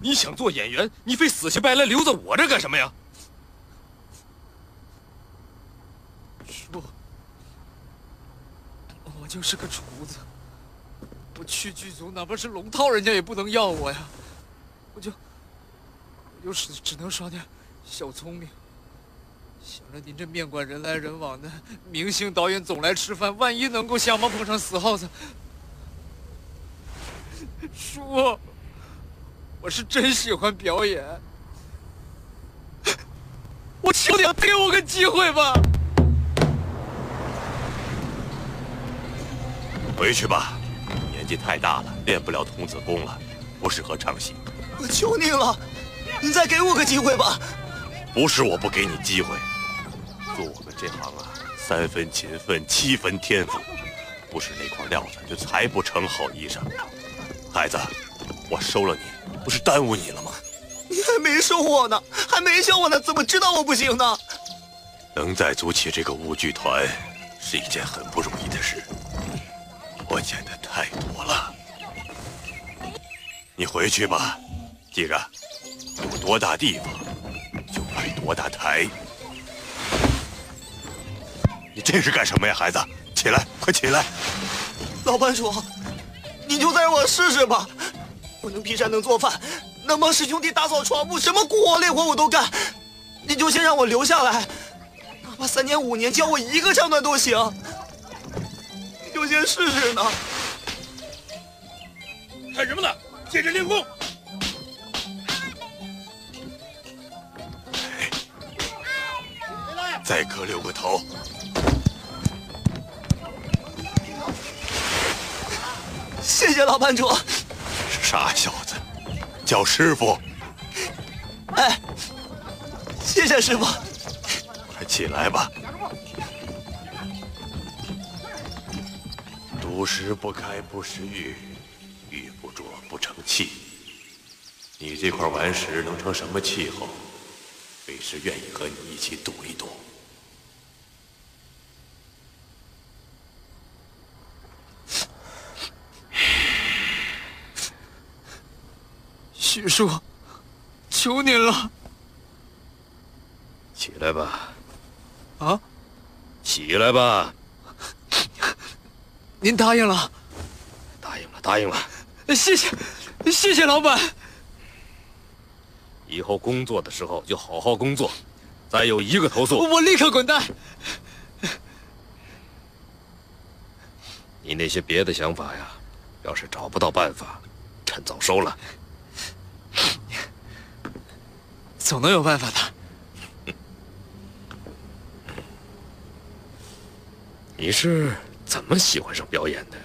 你想做演员，你非死乞白赖留在我这干什么呀？ 叔，我就是个厨子，我去剧组，哪怕是龙套，人家也不能要我呀。我就只能耍点小聪明，想着您这面馆人来人往的，明星导演总来吃饭，万一能够瞎忙碰上死耗子，叔，我是真喜欢表演，我求你给我个机会吧。 回去吧，年纪太大了，练不了童子功了，不适合唱戏。 我求您了，您再给我个机会吧。 不是我不给你机会，做我们这行啊，3分勤奋，7分天赋，不是那块料子就裁不成好衣裳。孩子，我收了你，不是耽误你了吗？ 你还没收我呢，还没教我呢，怎么知道我不行呢？ 能再组起这个舞剧团，是一件很不容易的事。我演的太多了，你回去吧，记着，有多大地方就摆多大台。你这是干什么呀，孩子？起来，快起来！ 老班主，你就再让我试试吧。我能劈山，能做饭，能帮师兄弟打扫床铺，什么苦活累活我都干。你就先让我留下来，哪怕3年5年，教我一个唱段都行。你就先试试呢。 看什么呢？接着练功。 再磕6个头。 谢谢老班主。 傻小子，叫师傅。 哎，谢谢师傅。 快起来吧。独食不开不食欲，玉不琢不成器。你这块顽石能成什么气候？为师愿意和你一起赌一赌。 许叔，求您了。 起来吧。 啊？ 起来吧。 您答应了？ 答应了，答应了。 谢谢老板。 以后工作的时候就好好工作，再有1个投诉， 我立刻滚蛋。 你那些别的想法呀，要是找不到办法，趁早收了。 总能有办法的。 你是怎么喜欢上表演的？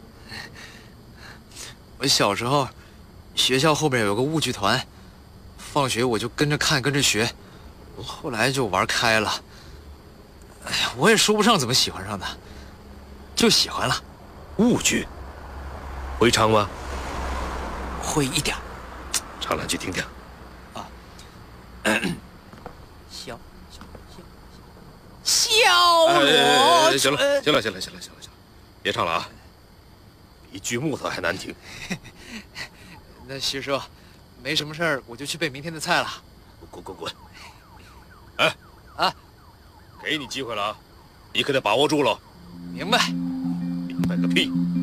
我小时候，学校后边有个舞剧团，放学我就跟着看，跟着学，后来就玩开了。哎呀，我也说不上怎么喜欢上的，就喜欢了。 舞剧，会唱吗？ 会一点。 唱2句听听。 啊。小我。行了，别唱了啊，比锯木头还难听。 那徐叔，没什么事儿，我就去备明天的菜了。 滚！哎， 啊， 给你机会了啊，你可得把握住了。 明白。 明白个屁！